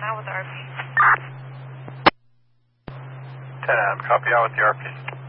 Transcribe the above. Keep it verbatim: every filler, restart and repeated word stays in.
out with the R P. ten Adam, copy out with the R P.